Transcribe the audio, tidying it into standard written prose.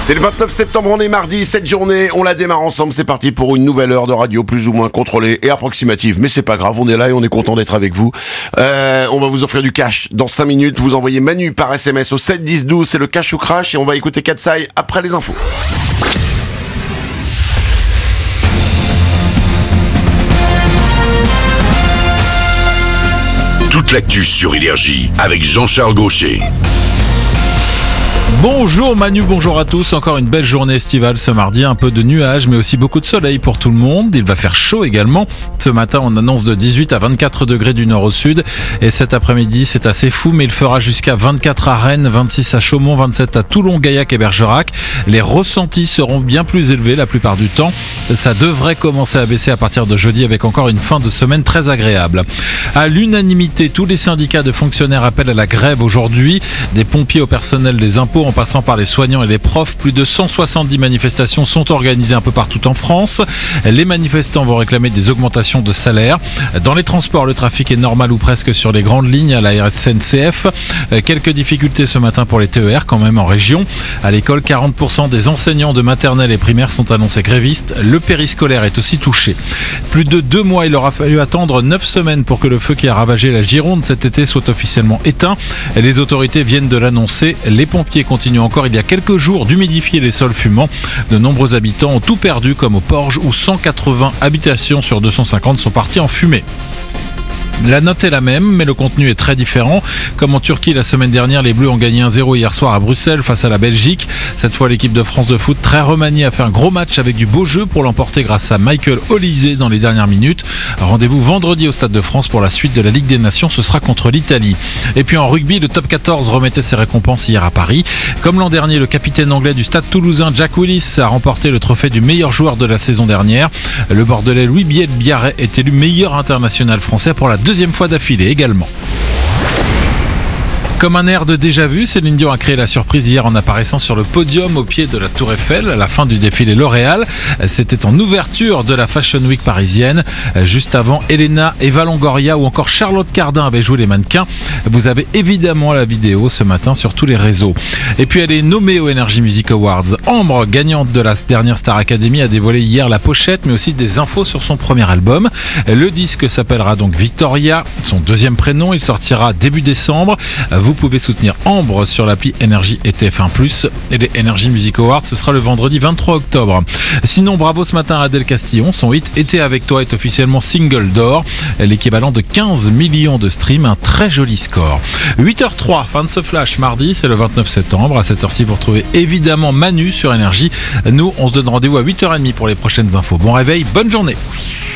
C'est le 29 septembre, on est mardi, cette journée, on la démarre ensemble, c'est parti pour une nouvelle heure de radio plus ou moins contrôlée et approximative, mais c'est pas grave, on est là et on est content d'être avec vous. On va vous offrir du cash dans 5 minutes, vous envoyez Manu par SMS au 7 10 12, c'est le cash ou crash et on va écouter Katsai après les infos. Toute l'actu sur Énergie avec Jean-Charles Gaucher. Bonjour Manu, bonjour à tous. Encore une belle journée estivale ce mardi, un peu de nuages mais aussi beaucoup de soleil pour tout le monde. Il va faire chaud également. Ce matin on annonce de 18 à 24 degrés du nord au sud et cet après-midi c'est assez fou mais il fera jusqu'à 24 à Rennes, 26 à Chaumont, 27 à Toulon, Gaillac et Bergerac. Les ressentis seront bien plus élevés la plupart du temps. Ça devrait commencer à baisser à partir de jeudi avec encore une fin de semaine très agréable. À l'unanimité, tous les syndicats de fonctionnaires appellent à la grève aujourd'hui. Des pompiers au personnel des impôts en passant par les soignants et les profs, plus de 170 manifestations sont organisées un peu partout en France. Les manifestants vont réclamer des augmentations de salaire. Dans les transports, le trafic est normal ou presque sur les grandes lignes à la SNCF. Quelques difficultés ce matin pour les TER quand même en région. À l'école, 40% des enseignants de maternelle et primaire sont annoncés grévistes. Le périscolaire est aussi touché. Plus de 2 mois, il aura fallu attendre 9 semaines pour que le feu qui a ravagé la Gironde cet été soit officiellement éteint. Les autorités viennent de l'annoncer. Les pompiers continuent encore il y a quelques jours d'humidifier les sols fumants. De nombreux habitants ont tout perdu comme au Porge où 180 habitations sur 250 sont parties en fumée. La note est la même, mais le contenu est très différent. Comme en Turquie la semaine dernière, les Bleus ont gagné 1-0 hier soir à Bruxelles face à la Belgique. Cette fois, l'équipe de France de foot, très remaniée, a fait un gros match avec du beau jeu pour l'emporter grâce à Michael Olise dans les dernières minutes. Rendez-vous vendredi au Stade de France pour la suite de la Ligue des Nations, ce sera contre l'Italie. Et puis en rugby, le top 14 remettait ses récompenses hier à Paris. Comme l'an dernier, le capitaine anglais du Stade toulousain, Jack Willis, a remporté le trophée du meilleur joueur de la saison dernière. Le Bordelais Louis Biel-Biarret est élu meilleur international français pour la deuxième fois d'affilée également. Comme un air de déjà-vu, Céline Dion a créé la surprise hier en apparaissant sur le podium au pied de la Tour Eiffel à la fin du défilé L'Oréal. C'était en ouverture de la Fashion Week parisienne. Juste avant, Elena, Eva Longoria ou encore Charlotte Cardin avaient joué les mannequins. Vous avez évidemment la vidéo ce matin sur tous les réseaux. Et puis elle est nommée aux Energy Music Awards. Ambre, gagnante de la dernière Star Academy, a dévoilé hier la pochette mais aussi des infos sur son premier album. Le disque s'appellera donc Victoria, son deuxième prénom. Il sortira début décembre. Vous pouvez soutenir Ambre sur l'appli Énergie et TF1+. Et les Energy Music Awards, ce sera le vendredi 23 octobre. Sinon, bravo ce matin à Adèle Castillon. Son hit Été avec toi est officiellement single d'or. L'équivalent de 15 millions de streams. Un très joli score. 8h03, fin de ce flash mardi, c'est le 29 septembre. À cette heure-ci, vous retrouvez évidemment Manu sur Énergie. Nous, on se donne rendez-vous à 8h30 pour les prochaines infos. Bon réveil, bonne journée.